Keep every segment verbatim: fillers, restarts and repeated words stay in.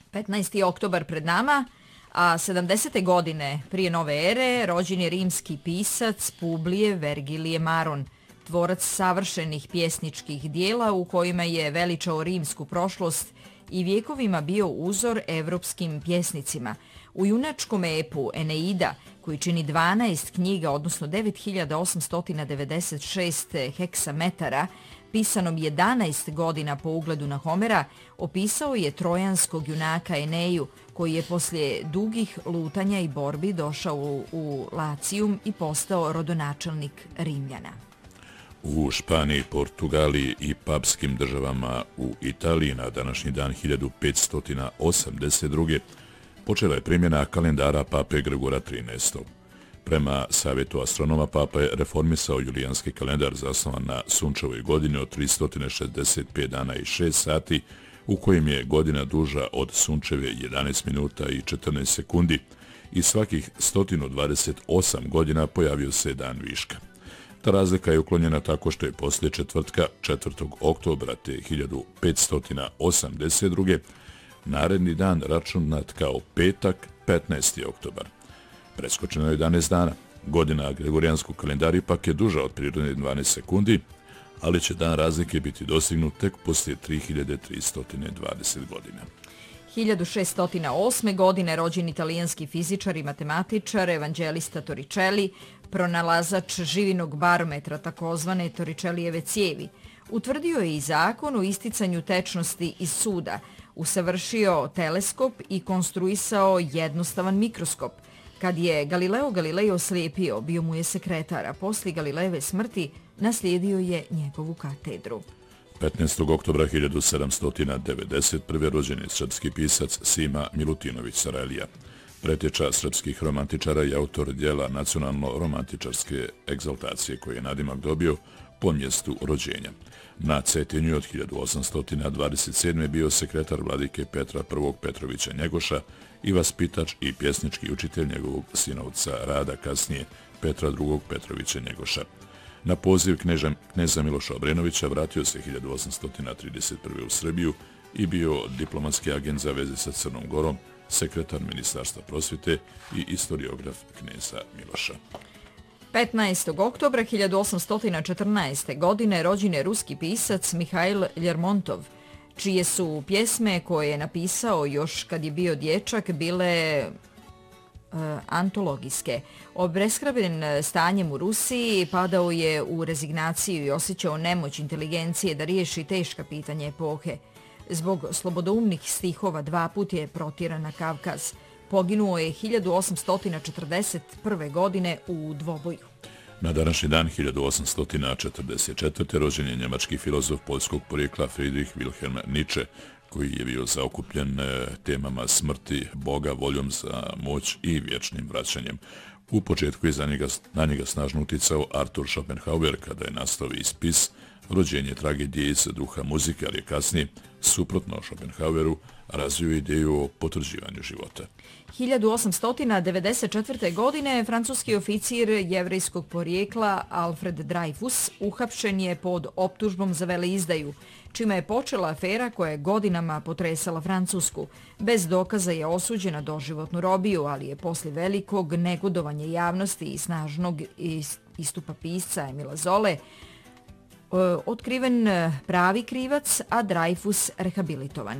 petnaesti oktobar pred nama, a sedamdesete godine prije nove ere rođen je rimski pisac Publije Vergilije Maron, tvorac savršenih pjesničkih dijela u kojima je veličao rimsku prošlost i vjekovima bio uzor evropskim pjesnicima. U junačkom epu Eneida, koji čini dvanaest knjiga, odnosno devet hiljada osamsto devedeset šest heksametara, pisanom jedanaest godina po ugledu na Homera, opisao je trojanskog junaka Eneju, koji je poslije dugih lutanja i borbi došao u, u Lacijum i postao rodonačelnik Rimljana. U Španiji, Portugaliji i papskim državama u Italiji na današnji dan hiljadu petsto osamdeset druge počela je primjena kalendara pape Grigora trinaestog. Prema savjetu astronoma, papa je reformisao julijanski kalendar zasnovan na sunčevoj godini od tristo šezdeset pet dana i šest sati, u kojem je godina duža od sunčeve jedanaest minuta i četrnaest sekundi i svakih sto dvadeset osam godina pojavio se dan viška. Ta razlika je uklonjena tako što je poslije četvrtka četvrtog oktobra te hiljadu petsto osamdeset druge naredni dan računat kao petak petnaesti oktobar. Preskočeno je jedanaest dana. Godina gregorijanskog kalendara ipak je duža od prirodne dvanaest sekundi, ali će dan razlike biti dostignut tek poslije tri hiljade tristo dvadeset godina. hiljadu šeststo osme. godine rođen italijanski fizičar i matematičar Evangelista Torricelli, pronalazač živinog barometra, takozvane Torricellijeve cijevi. Utvrdio je i zakon o isticanju tečnosti iz suda, usavršio teleskop i konstruisao jednostavan mikroskop. Kad je Galileo Galilei oslijepio, bio mu je sekretar, a poslije Galilejeve smrti naslijedio je njegovu katedru. petnaestog oktobra hiljadu sedamsto devedeset prve. rođen je srpski pisac Sima Milutinović Sarajlija, preteča srpskih romantičara i autor djela nacionalno-romantičarske egzaltacije, koje je nadimak dobio po mjestu rođenja. Na Cetinju od hiljadu osamsto dvadeset sedme. bio sekretar vladike Petra prvog Petrovića Njegoša i vaspitač i pjesnički učitelj njegovog sinovca Rada, kasnije Petra drugog Petrovića Njegoša. Na poziv kneža, kneza Miloša Obrenovića vratio se hiljadu osamsto trideset prve. u Srbiju i bio diplomatski agent za veze sa Crnom Gorom, sekretar Ministarstva prosvjete i istoriograf kneza Miloša. petnaestog oktobra hiljadu osamsto četrnaeste. godine rođen je ruski pisac Mihail Ljermontov, čije su pjesme koje je napisao još kad je bio dječak bile uh, antologijske. Obeshrabljen stanjem u Rusiji, padao je u rezignaciju i osjećao nemoć inteligencije da riješi teška pitanja epohe. Zbog slobodoumnih stihova dva put je protjeran na Kavkaz. Poginuo je hiljadu osamsto četrdeset prve. godine u dvoboju. Na današnji dan hiljadu osamsto četrdeset četvrte. rođen je njemački filozof poljskog porijekla Friedrich Wilhelm Nietzsche, koji je bio zaokupljen temama smrti, Boga, voljom za moć i vječnim vraćanjem. U početku je za njega, na njega snažno uticao Arthur Schopenhauer kada je nastao i spis Rođenje tragedije iz duha muzike, ali je kasnije, suprotno Schopenhaueru, razvio ideju o potvrđivanju života. hiljadu osamsto devedeset četvrte. godine francuski oficir jevrejskog porijekla Alfred Dreyfus uhapšen je pod optužbom za veleizdaju, čime je počela afera koja je godinama potresala Francusku. Bez dokaza je osuđen na doživotnu robiju, ali je poslije velikog negodovanja javnosti i snažnog istupa pisca Emila Zole otkriven pravi krivac, a Dreyfus rehabilitovan.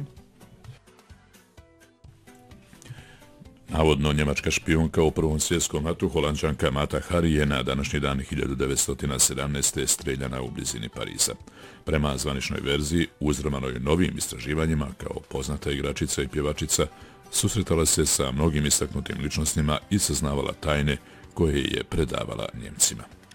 Navodno njemačka špijunka u Prvom svjetskom ratu, Holanđanka Mata Hari, je na današnji dan hiljadu devetsto sedamnaeste. streljana u blizini Pariza. Prema zvaničnoj verziji, uzromanoj novim istraživanjima, kao poznata igračica i pjevačica, susretala se sa mnogim istaknutim ličnostima i saznavala tajne koje je predavala Njemcima.